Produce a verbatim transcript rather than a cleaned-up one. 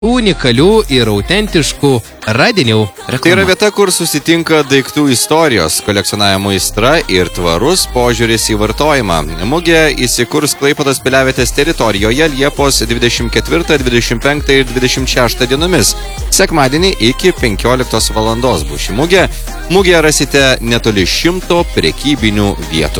unikalių ir autentiškų radinių. Tai yra vieta, kur susitinka daiktų istorijos, kolekcionavimo aistra ir tvarus požiūris į vartojimą. Mugė įsikurs Klaipėdos Piliavietės teritorijoje Liepos dvidešimt ketvirtą, dvidešimt penktą ir dvidešimt šeštą dienomis. Sekmadienį iki penkioliktos valandos bus ši mugė. Mugėje rasite netoli šimto prekybinių vietų.